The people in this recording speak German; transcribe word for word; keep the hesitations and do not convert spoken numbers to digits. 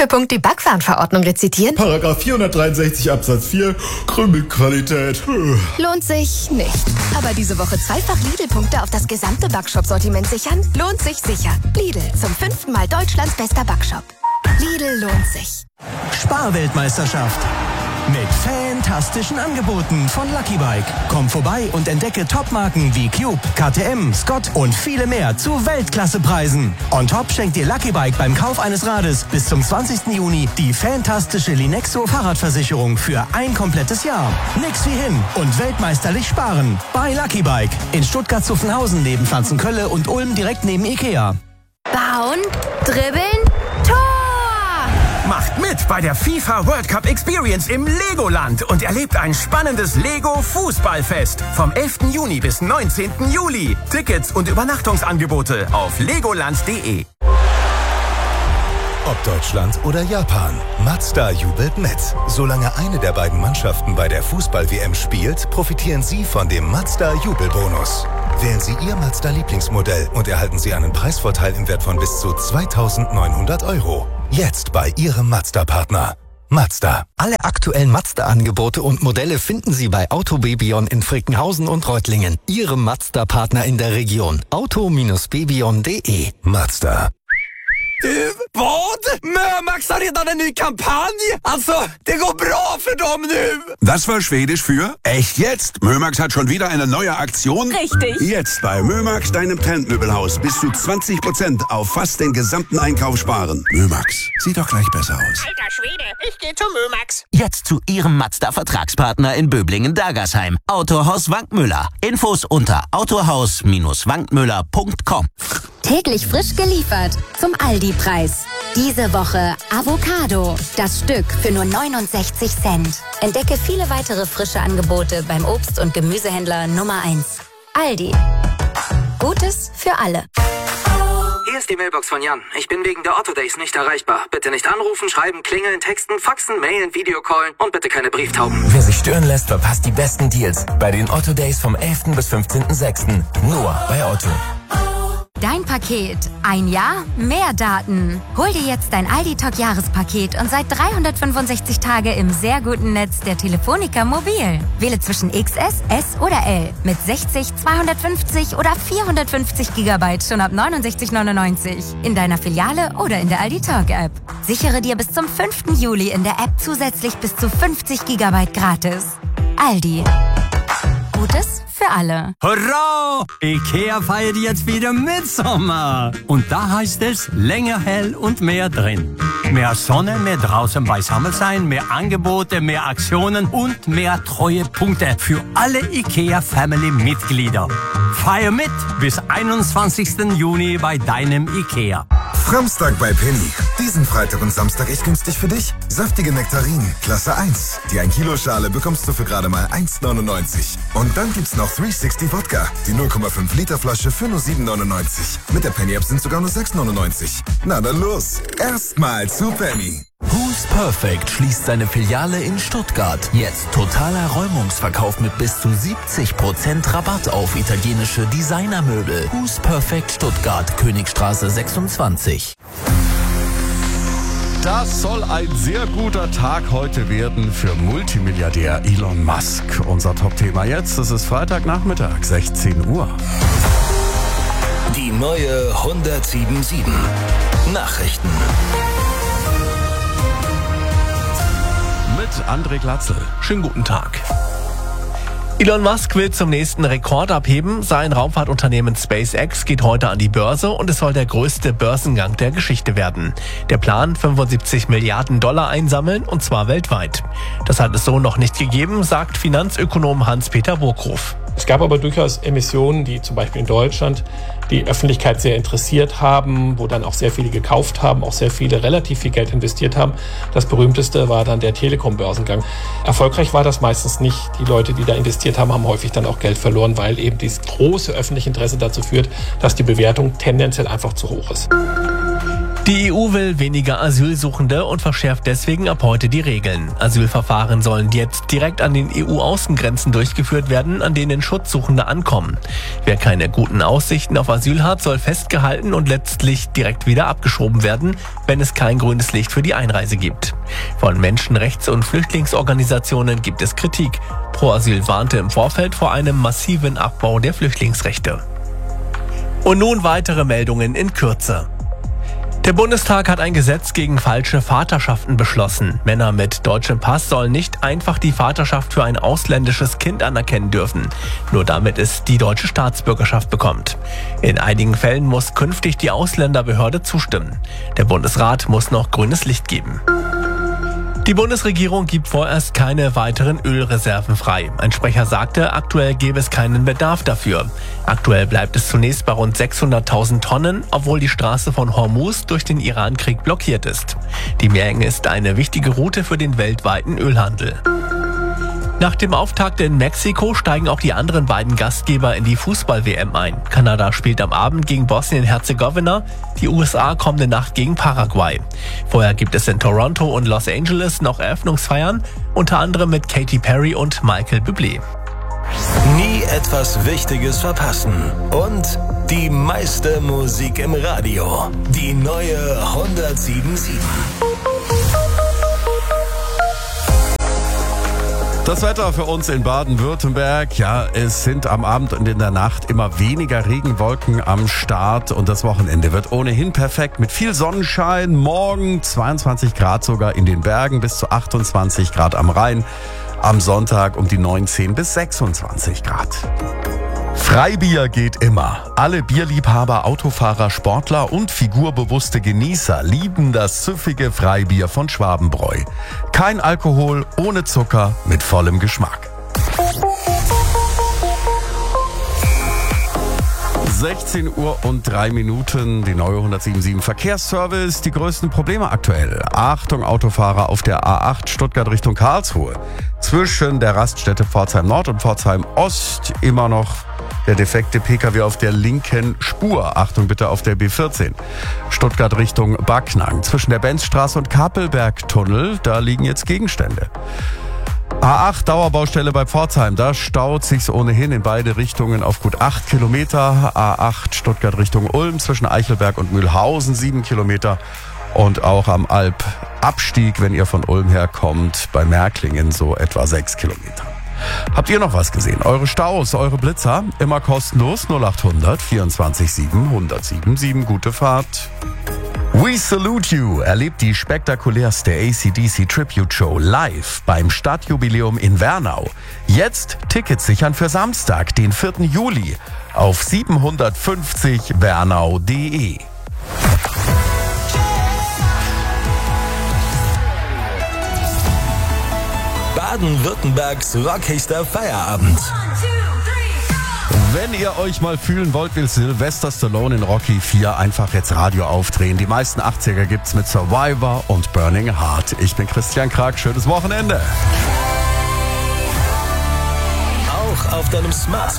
für Punkt die Backwarenverordnung rezitieren? Paragraph vierhundertdreiundsechzig Absatz vier, Krümelqualität. Lohnt sich nicht. Aber diese Woche zweifach Lidl-Punkte auf das gesamte Backshop-Sortiment sichern? Lohnt sich sicher. Lidl, zum fünften Mal Deutschlands bester Backshop. Lidl lohnt sich. Sparweltmeisterschaft. Mit fantastischen Angeboten von Lucky Bike. Komm vorbei und entdecke Topmarken wie Cube, K T M, Scott und viele mehr zu Weltklassepreisen. On top schenkt dir Lucky Bike beim Kauf eines Rades bis zum zwanzigsten Juni die fantastische Linexo Fahrradversicherung für ein komplettes Jahr. Nix wie hin und weltmeisterlich sparen. Bei Lucky Bike in Stuttgart-Zuffenhausen neben Pflanzenkölle und Ulm direkt neben Ikea. Bauen, dribbeln, Tor! Macht mit bei der FIFA World Cup Experience im Legoland und erlebt ein spannendes Lego-Fußballfest vom elften Juni bis neunzehnten Juli. Tickets und Übernachtungsangebote auf legoland punkt de. Ob Deutschland oder Japan, Mazda jubelt mit. Solange eine der beiden Mannschaften bei der Fußball-W M spielt, profitieren Sie von dem Mazda-Jubelbonus. Wählen Sie Ihr Mazda-Lieblingsmodell und erhalten Sie einen Preisvorteil im Wert von bis zu zweitausendneunhundert Euro. Jetzt bei Ihrem Mazda-Partner. Mazda. Alle aktuellen Mazda-Angebote und Modelle finden Sie bei Autobebion in Frickenhausen und Reutlingen. Ihrem Mazda-Partner in der Region. auto bebion punkt de. Mazda. Du, vad? Mömax har redan en ny kampanj. Alltså, det går bra för dem nu. Das war Schwedisch für echt jetzt. Mömax hat schon wieder eine neue Aktion. Richtig. Jetzt bei Mömax, deinem Trendmöbelhaus, bis zu zwanzig Prozent auf fast den gesamten Einkauf sparen. Mömax, sieht doch gleich besser aus. Alter Schwede, ich gehe zu Mömax. Jetzt zu Ihrem Mazda-Vertragspartner in Böblingen-Dagersheim. Autohaus Wankmüller. Infos unter autohaus wankmüller punkt com. Täglich frisch geliefert zum Aldi-Preis. Diese Woche Avocado. Das Stück für nur neunundsechzig Cent. Entdecke viele weitere frische Angebote beim Obst- und Gemüsehändler Nummer eins. Aldi. Gutes für alle. Hier ist die Mailbox von Jan. Ich bin wegen der Otto Days nicht erreichbar. Bitte nicht anrufen, schreiben, klingeln, texten, faxen, mailen, Videocallen und bitte keine Brieftauben. Wer sich stören lässt, verpasst die besten Deals bei den Otto Days vom elften bis fünfzehnten sechsten Nur bei Otto. Dein Paket. Ein Jahr, mehr Daten. Hol dir jetzt dein Aldi-Talk-Jahrespaket und seit dreihundertfünfundsechzig Tage im sehr guten Netz der Telefonica Mobil. Wähle zwischen X S, S oder L mit sechzig, zweihundertfünfzig oder vierhundertfünfzig Gigabyte schon ab neunundsechzig neunundneunzig in deiner Filiale oder in der Aldi Talk-App. Sichere dir bis zum fünften Juli in der App zusätzlich bis zu fünfzig Gigabyte gratis. Aldi. Gutes für alle. Hurra! Ikea feiert jetzt wieder Mitsommer. Und da heißt es länger hell und mehr drin. Mehr Sonne, mehr draußen beisammen sein, mehr Angebote, mehr Aktionen und mehr Treuepunkte für alle Ikea-Family-Mitglieder. Feier mit bis einundzwanzigsten Juni bei deinem Ikea. Framstag bei Penny. Diesen Freitag und Samstag echt günstig für dich. Saftige Nektarinen, Klasse eins. Die ein Kilo Schale bekommst du für gerade mal eins neunundneunzig. Und dann gibt's noch dreihundertsechzig Wodka. Die null Komma fünf Liter Flasche für nur sieben neunundneunzig. Mit der Penny App sind sogar nur sechs neunundneunzig. Na dann los. Erstmal zu Penny. Who's Perfect schließt seine Filiale in Stuttgart. Jetzt totaler Räumungsverkauf mit bis zu siebzig Prozent Rabatt auf italienische Designermöbel. Who's Perfect Stuttgart, Königstraße sechsundzwanzig. Das soll ein sehr guter Tag heute werden für Multimilliardär Elon Musk. Unser Top-Thema jetzt, es ist Freitagnachmittag, sechzehn Uhr. Die neue hundertsiebundsiebzig. Nachrichten. Mit André Glatzel. Schönen guten Tag. Elon Musk will zum nächsten Rekord abheben. Sein Raumfahrtunternehmen SpaceX geht heute an die Börse und es soll der größte Börsengang der Geschichte werden. Der Plan, fünfundsiebzig Milliarden Dollar einsammeln, und zwar weltweit. Das hat es so noch nicht gegeben, sagt Finanzökonom Hans-Peter Burghoff. Es gab aber durchaus Emissionen, die zum Beispiel in Deutschland die Öffentlichkeit sehr interessiert haben, wo dann auch sehr viele gekauft haben, auch sehr viele relativ viel Geld investiert haben. Das berühmteste war dann der Telekom-Börsengang. Erfolgreich war das meistens nicht. Die Leute, die da investiert haben, haben häufig dann auch Geld verloren, weil eben dieses große öffentliche Interesse dazu führt, dass die Bewertung tendenziell einfach zu hoch ist. Die E U will weniger Asylsuchende und verschärft deswegen ab heute die Regeln. Asylverfahren sollen jetzt direkt an den E U-Außengrenzen durchgeführt werden, an denen Schutzsuchende ankommen. Wer keine guten Aussichten auf Asyl hat, soll festgehalten und letztlich direkt wieder abgeschoben werden, wenn es kein grünes Licht für die Einreise gibt. Von Menschenrechts- und Flüchtlingsorganisationen gibt es Kritik. Pro Asyl warnte im Vorfeld vor einem massiven Abbau der Flüchtlingsrechte. Und nun weitere Meldungen in Kürze. Der Bundestag hat ein Gesetz gegen falsche Vaterschaften beschlossen. Männer mit deutschem Pass sollen nicht einfach die Vaterschaft für ein ausländisches Kind anerkennen dürfen, nur damit es die deutsche Staatsbürgerschaft bekommt. In einigen Fällen muss künftig die Ausländerbehörde zustimmen. Der Bundesrat muss noch grünes Licht geben. Die Bundesregierung gibt vorerst keine weiteren Ölreserven frei. Ein Sprecher sagte, aktuell gäbe es keinen Bedarf dafür. Aktuell bleibt es zunächst bei rund sechshunderttausend Tonnen, obwohl die Straße von Hormuz durch den Iran-Krieg blockiert ist. Die Meerenge ist eine wichtige Route für den weltweiten Ölhandel. Nach dem Auftakt in Mexiko steigen auch die anderen beiden Gastgeber in die Fußball-W M ein. Kanada spielt am Abend gegen Bosnien-Herzegowina, die U S A kommende Nacht gegen Paraguay. Vorher gibt es in Toronto und Los Angeles noch Eröffnungsfeiern, unter anderem mit Katy Perry und Michael Bublé. Nie etwas Wichtiges verpassen. Und die meiste Musik im Radio. Die neue hundertsieben Komma sieben. Das Wetter für uns in Baden-Württemberg, ja, es sind am Abend und in der Nacht immer weniger Regenwolken am Start und das Wochenende wird ohnehin perfekt mit viel Sonnenschein. Morgen zweiundzwanzig Grad sogar in den Bergen, bis zu achtundzwanzig Grad am Rhein. Am Sonntag um die neunzehn bis sechsundzwanzig Grad. Freibier geht immer. Alle Bierliebhaber, Autofahrer, Sportler und figurbewusste Genießer lieben das süffige Freibier von Schwabenbräu. Kein Alkohol, ohne Zucker, mit vollem Geschmack. sechzehn Uhr und drei Minuten, die neue hundertsieben Komma sieben Verkehrsservice. Die größten Probleme aktuell. Achtung Autofahrer auf der A acht Stuttgart Richtung Karlsruhe. Zwischen der Raststätte Pforzheim Nord und Pforzheim Ost immer noch der defekte P K W auf der linken Spur. Achtung bitte auf der B vierzehn. Stuttgart Richtung Backnang. Zwischen der Benzstraße und Kapelbergtunnel, da liegen jetzt Gegenstände. A acht Dauerbaustelle bei Pforzheim, da staut sich's ohnehin in beide Richtungen auf gut acht Kilometer. A acht Stuttgart Richtung Ulm zwischen Eichelberg und Mühlhausen sieben Kilometer. Und auch am Alpabstieg, wenn ihr von Ulm herkommt, bei Märklingen so etwa sechs Kilometer. Habt ihr noch was gesehen? Eure Staus, eure Blitzer, immer kostenlos null achthundert vierundzwanzig sieben hundertsieben sieben. Gute Fahrt. We Salute You erlebt die spektakulärste A C D C Tribute Show live beim Stadtjubiläum in Wernau. Jetzt Tickets sichern für Samstag, den vierten Juli auf siebenhundertfünfzig wernau punkt de. Baden-Württembergs rockigster Feierabend. Wenn ihr euch mal fühlen wollt wie Sylvester Stallone in Rocky vier, einfach jetzt Radio aufdrehen. Die meisten achtziger gibt's mit Survivor und Burning Heart. Ich bin Christian Krag, schönes Wochenende. Auch auf deinem Smartphone.